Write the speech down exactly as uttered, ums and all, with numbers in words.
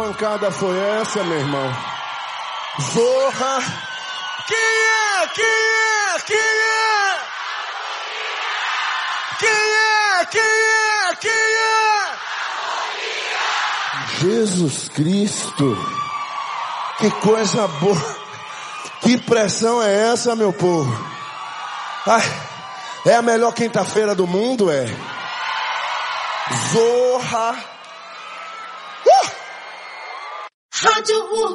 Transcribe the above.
pancada foi essa, meu irmão? Zorra! Quem é? Quem é? Quem é? Quem é? Quem é? Quem é? Jesus Cristo! Que coisa boa! Que pressão é essa, meu povo? Ai, é a melhor quinta-feira do mundo, é? Zorra! Uh! Rádio